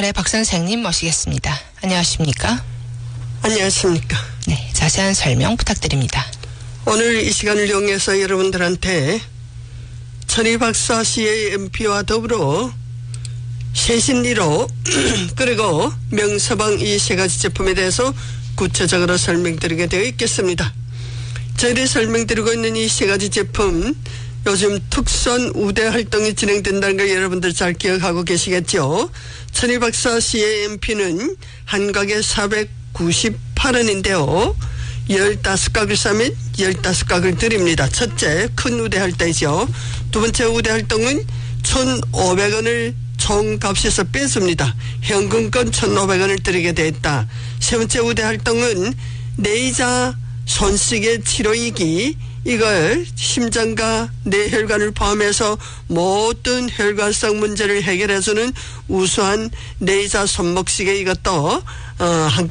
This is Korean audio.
아래 박 선생님 모시겠습니다. 안녕하십니까? 안녕하십니까? 네, 자세한 설명 부탁드립니다. 오늘 이 시간을 이용해서 여러분들한테 천희박사 CAMP와 더불어 최신리로 그리고 명서방 이 세 가지 제품에 대해서 구체적으로 설명드리게 되어 있겠습니다. 저희들이 설명드리고 있는 이 세 가지 제품, 요즘 특선 우대 활동이 진행된다는 걸 여러분들 잘 기억하고 계시겠죠? 천희박사 CAMP는 한 가게 498원인데요. 15각을 사면 15각을 드립니다. 첫째, 큰 우대 활동이죠. 두 번째 우대 활동은 1,500원을 총 값에서 뺐습니다. 현금권 1,500원을 드리게 되었다. 세 번째 우대 활동은 뇌이자 손시계 치료이기, 이걸 심장과 뇌혈관을 포함해서 모든 혈관성 문제를 해결해주는 우수한 뇌이자 손목시계, 이것도